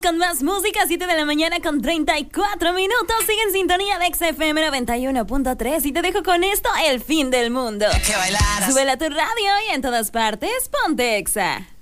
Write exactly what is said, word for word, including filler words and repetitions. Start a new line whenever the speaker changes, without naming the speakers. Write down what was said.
Con más música, siete de la mañana con treinta y cuatro minutos. Sigue en sintonía de X F M noventa y uno punto tres. Y te dejo con esto, el fin del mundo.
Que bailaras.
Súbela a tu radio y en todas partes, ponte Exa.